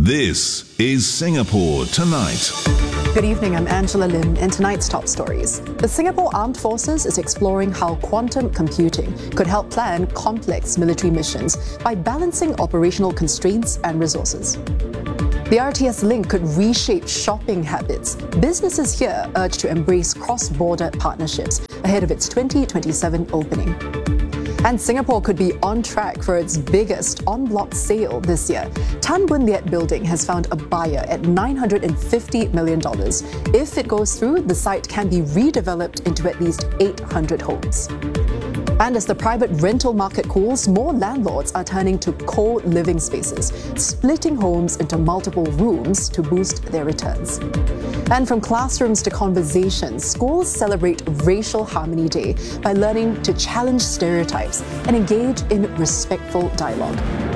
This is Singapore Tonight. Good evening, I'm Angela Lim. In tonight's top stories, the Singapore Armed Forces is exploring how quantum computing could help plan complex military missions by balancing operational constraints and resources. The RTS link could reshape shopping habits. Businesses here urge to embrace cross-border partnerships ahead of its 2027 opening. And Singapore could be on track for its biggest en-bloc sale this year. Tan Boon Liat Building has found a buyer at $950 million. If it goes through, the site can be redeveloped into at least 800 homes. And as the private rental market cools, more landlords are turning to co-living spaces, splitting homes into multiple rooms to boost their returns. And from classrooms to conversations, schools celebrate Racial Harmony Day by learning to challenge stereotypes and engage in respectful dialogue.